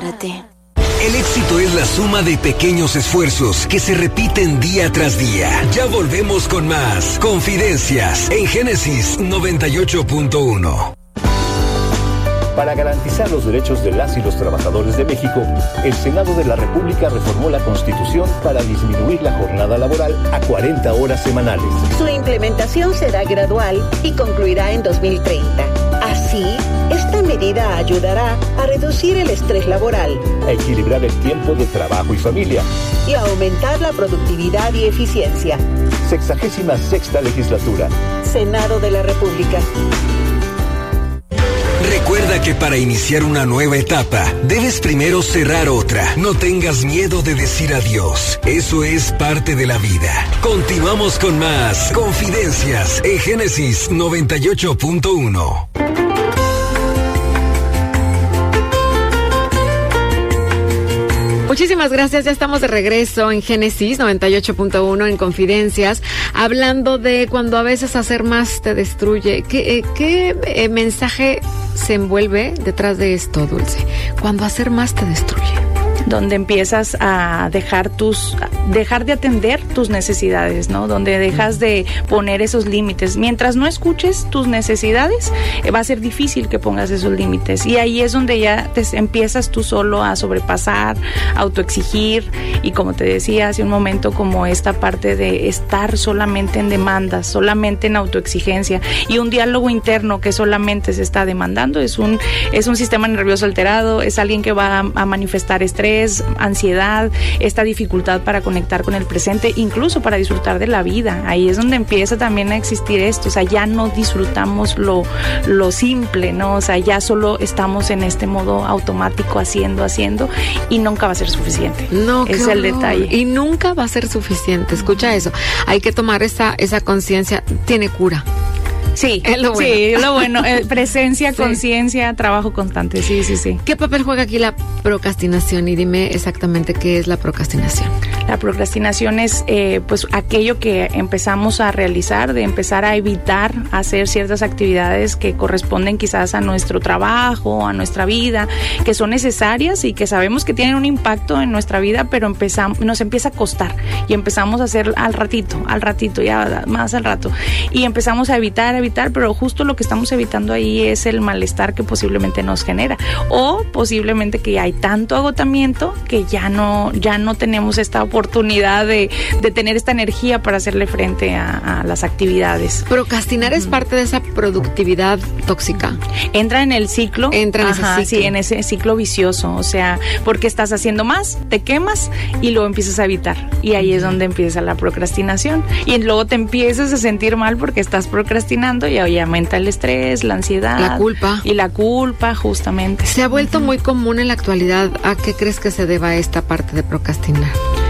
para ti. El éxito es la suma de pequeños esfuerzos que se repiten día tras día. Ya volvemos con más Confidencias en Génesis 98.1. Para garantizar los derechos de las y los trabajadores de México, el Senado de la República reformó la Constitución para disminuir la jornada laboral a 40 horas semanales. Su implementación será gradual y concluirá en 2030. Así, esta medida ayudará a reducir el estrés laboral, a equilibrar el tiempo de trabajo y familia y a aumentar la productividad y eficiencia. 66ª Legislatura. Senado de la República. Recuerda que para iniciar una nueva etapa, debes primero cerrar otra. No tengas miedo de decir adiós. Eso es parte de la vida. Continuamos con más Confidencias en Génesis 98.1. Muchísimas gracias, ya estamos de regreso en Génesis 98.1 en Confidencias, hablando de cuando a veces hacer más te destruye. ¿Qué mensaje se envuelve detrás de esto, Dulce? Cuando hacer más te destruye. Donde empiezas a dejar de atender tus necesidades, ¿no? Donde dejas de poner esos límites. Mientras no escuches tus necesidades, va a ser difícil que pongas esos límites. Y ahí es donde ya te empiezas tú solo a sobrepasar, autoexigir. Y como te decía hace un momento, como esta parte de estar solamente en demandas, solamente en autoexigencia. Y un diálogo interno que solamente se está demandando es un sistema nervioso alterado, es alguien que va a manifestar estrés, ansiedad, esta dificultad para conectar con el presente, incluso para disfrutar de la vida. Ahí es donde empieza también a existir esto, o sea, ya no disfrutamos lo simple, ¿no? O sea, ya solo estamos en este modo automático, haciendo, y nunca va a ser suficiente. No, es el detalle. Y nunca va a ser suficiente, escucha eso. Hay que tomar esa conciencia, tiene cura. Sí, es lo bueno. Sí, lo bueno. Presencia, sí. Conciencia, trabajo constante. Sí. ¿Qué papel juega aquí la procrastinación? Y dime exactamente qué es la procrastinación. La procrastinación es pues aquello que empezamos a realizar, de empezar a evitar hacer ciertas actividades que corresponden quizás a nuestro trabajo, a nuestra vida, que son necesarias y que sabemos que tienen un impacto en nuestra vida, pero nos empieza a costar y empezamos a hacer al ratito, ya más al rato. Y empezamos a evitar, pero justo lo que estamos evitando ahí es el malestar que posiblemente nos genera, o posiblemente que hay tanto agotamiento que ya no tenemos esta oportunidad de tener esta energía para hacerle frente a las actividades. Procrastinar es parte de esa productividad tóxica. Entra en el ciclo. Entra en ese ciclo. Sí, en ese ciclo vicioso, o sea, porque estás haciendo más, te quemas y luego empiezas a evitar, y ahí es donde empieza la procrastinación, y luego te empiezas a sentir mal porque estás procrastinando y ahí aumenta el estrés, la ansiedad, la culpa, justamente. Se ha vuelto muy común en la actualidad. ¿A qué crees que se deba esta parte de procrastinar?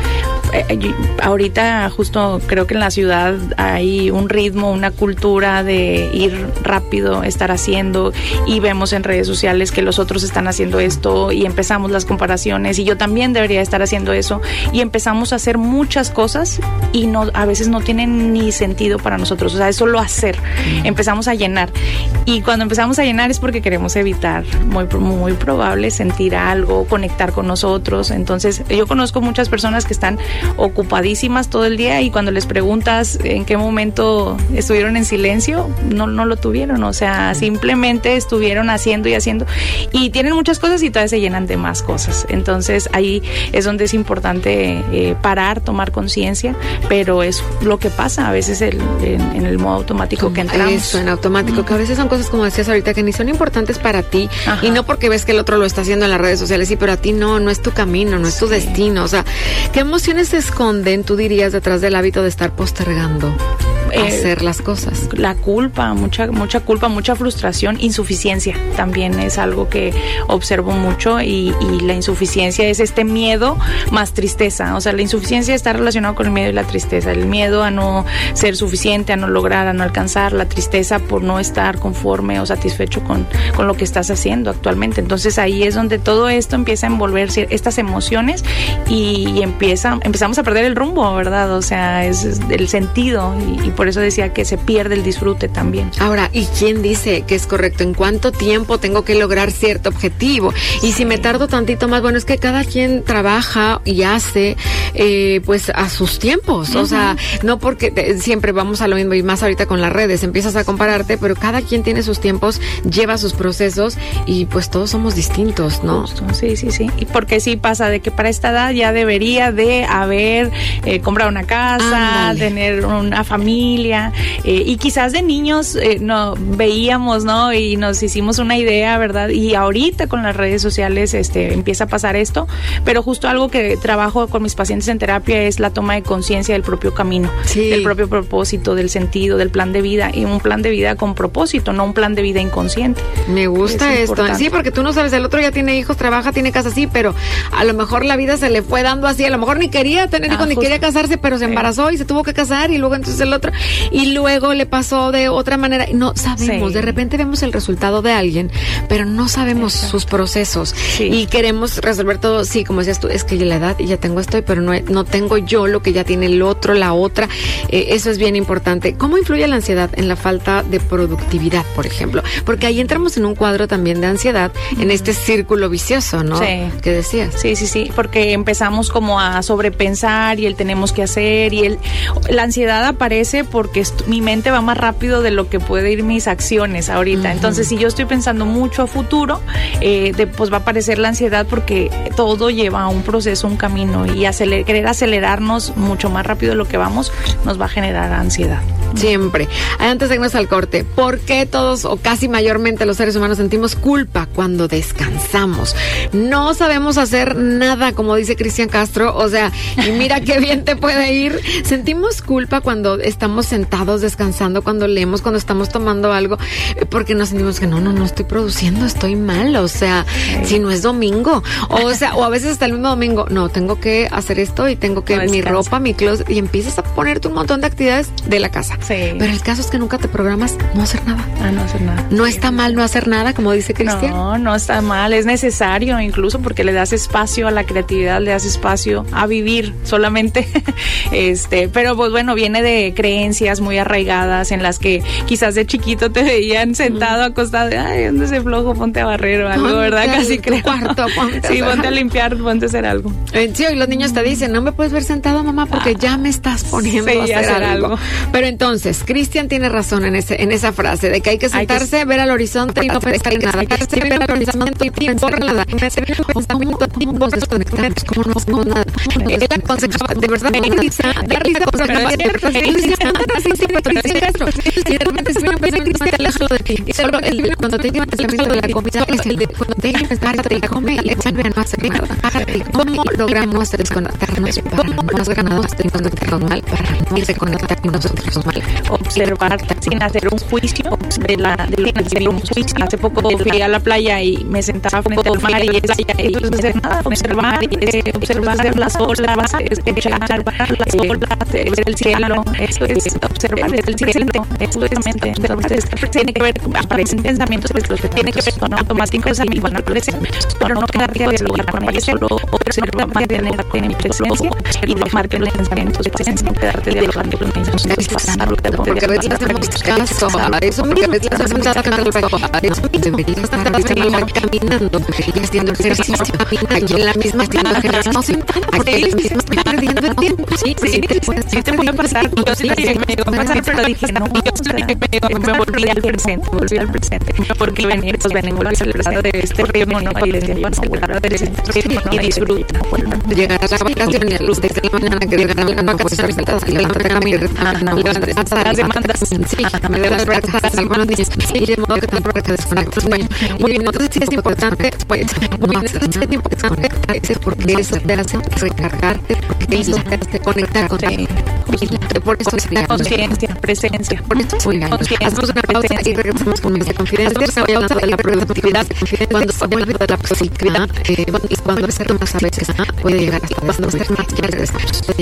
Ahorita justo creo que en la ciudad hay un ritmo, una cultura de ir rápido, estar haciendo, y vemos en redes sociales que los otros están haciendo esto y empezamos las comparaciones, y yo también debería estar haciendo eso, y empezamos a hacer muchas cosas y a veces no tienen ni sentido para nosotros, o sea, es solo hacer. Empezamos a llenar, y cuando empezamos a llenar es porque queremos evitar, muy probable, sentir algo, conectar con nosotros. Entonces yo conozco muchas personas que están ocupadísimas todo el día, y cuando les preguntas en qué momento estuvieron en silencio, no lo tuvieron, o sea, simplemente estuvieron haciendo y tienen muchas cosas y todavía se llenan de más cosas. Entonces ahí es donde es importante parar, tomar conciencia, pero es lo que pasa a veces en el modo automático que entramos. Eso, en automático, que a veces son cosas, como decías ahorita, que ni son importantes para ti. Ajá. Y no porque ves que el otro lo está haciendo en las redes sociales, sí, pero a ti no es tu camino, no es tu destino. O sea, ¿qué emociones se esconden, tú dirías, detrás del hábito de estar postergando hacer las cosas? La culpa, mucha culpa, mucha frustración, insuficiencia también es algo que observo mucho, y la insuficiencia es este miedo más tristeza. O sea, la insuficiencia está relacionada con el miedo y la tristeza. El miedo a no ser suficiente, a no lograr, a no alcanzar, la tristeza por no estar conforme o satisfecho con lo que estás haciendo actualmente. Entonces ahí es donde todo esto empieza a envolverse, estas emociones, y empezamos a perder el rumbo, ¿verdad? O sea, es el sentido, y por por eso decía que se pierde el disfrute también. Ahora, ¿y quién dice que es correcto? ¿En cuánto tiempo tengo que lograr cierto objetivo? Y si me tardo tantito más, bueno, es que cada quien trabaja y hace pues a sus tiempos. O sea, no porque siempre vamos a lo mismo, y más ahorita con las redes, empiezas a compararte, pero cada quien tiene sus tiempos, lleva sus procesos y pues todos somos distintos, ¿no? Justo, sí. Y porque sí pasa de que para esta edad ya debería de haber comprado una casa, tener una familia, y quizás de niños no veíamos, ¿no? Y nos hicimos una idea, ¿verdad? Y ahorita con las redes sociales empieza a pasar esto, pero justo algo que trabajo con mis pacientes en terapia es la toma de conciencia del propio camino, del propio propósito, del sentido, del plan de vida, y un plan de vida con propósito, no un plan de vida inconsciente. Me gusta esto. Sí, porque tú no sabes, el otro ya tiene hijos, trabaja, tiene casa, sí, pero a lo mejor la vida se le fue dando así, a lo mejor ni quería tener hijos, ni quería casarse, pero se embarazó y se tuvo que casar, y luego entonces el otro, y luego le pasó de otra manera, no sabemos, de repente vemos el resultado de alguien, pero no sabemos sus procesos, y queremos resolver todo, sí, como decías tú, es que la edad, y ya tengo esto, pero no tengo yo lo que ya tiene el otro, la otra, eso es bien importante. ¿Cómo influye la ansiedad en la falta de productividad, por ejemplo? Porque ahí entramos en un cuadro también de ansiedad, en este círculo vicioso, ¿no? ¿Qué decías? Sí, porque empezamos como a sobrepensar y el tenemos que hacer, y la ansiedad aparece porque mi mente va más rápido de lo que puede ir mis acciones ahorita. Entonces, si yo estoy pensando mucho a futuro, pues va a aparecer la ansiedad, porque todo lleva a un proceso, un camino, y querer acelerarnos mucho más rápido de lo que vamos nos va a generar ansiedad. Siempre. Antes de irnos al corte, ¿por qué todos o casi mayormente los seres humanos sentimos culpa cuando descansamos? No sabemos hacer nada, como dice Cristian Castro, o sea, y mira qué bien te puede ir. Sentimos culpa cuando estamos sentados descansando, cuando leemos, cuando estamos tomando algo, porque nos sentimos que no estoy produciendo, estoy mal, o sea, si no es domingo, o a veces hasta el mismo domingo, no, tengo que hacer esto y tengo que mi ropa, mi closet, y empiezas a ponerte un montón de actividades de la casa. Pero el caso es que nunca te programas no hacer nada. No hacer nada. No está mal no hacer nada, como dice Cristian. No está mal, es necesario incluso, porque le das espacio a la creatividad, le das espacio a vivir solamente. Pero pues bueno, viene de creencias muy arraigadas en las que quizás de chiquito te veían sentado, acostado, ay, ¿dónde se flojo? Ponte a barrer o algo, ¿verdad? Casi creo. Cuarto, ponte a limpiar, ponte a hacer algo. Sí, y los niños te dicen, no me puedes ver sentado, mamá, porque ya me estás poniendo a hacer algo. Pero entonces, Cristian tiene razón en esa frase de que hay que sentarse, ver al horizonte y no pensar en nada. Sí, ver al horizonte y pensar en nada. Nos desconectamos, como no hacemos nada. Él aconsejaba, de verdad, dar risa con la y de repente se viene a pensar que te alejas de ti. Solo cuando te llevan pensamiento de la comida, es el de cuando te llevan pensar y come, le vuelve a no hacer nada. ¿Cómo logramos desconectarnos? ¿Cómo nos ganamos desconectarnos mal para no irse conectar con nosotros mal? Observar sin hacer un juicio Hace poco fui a la playa y me sentaba frente al mar y no hacer nada, observar las olas, escuchar las olas, ver el cielo. Esto es observar desde el cielo. Tiene que ver, aparecen pensamientos que tiene que ver con automáticos y van a aparecer, pero no quedarte a dialogar con ellos, solo observar, mantenerte en presencia y dejar que los pensamientos pasen sin quedarte dialogando con ellos. Porque a veces hacemos caso a eso, porque a veces hacemos caso a eso, deberías estar caminando, deberías haciendo el ejercicio, aquí en la misma tienda que no sentada, aquí en la misma perdiendo el tiempo. Sí, te puede pasar. Yo sí me iba a pasar, pero dije, no, me volví al presente, porque venir a celebrar de este ritmo, ¿no? Y decía, yo celebrar de este ritmo, ¿no? Y disfruta. Llegar a la vacación y a los de la mañana que llegan a las vacaciones, y las demandas, sí, me de las vacaciones, algunos niños, y de modo que tampoco te desconectas. Y entonces sí es importante, pues, no hacer tiempo que desconectarse, porque eso te hace recargarte, porque eso te hace conectar contigo. Por eso es conciencia, presencia. Por eso es hacemos una pausa y regresamos con nuestra confidencia. Estamos hablando de la productividad, cuando se habla de la productividad, y cuando se toma a veces puede llegar hasta cuando se más, ya regresamos.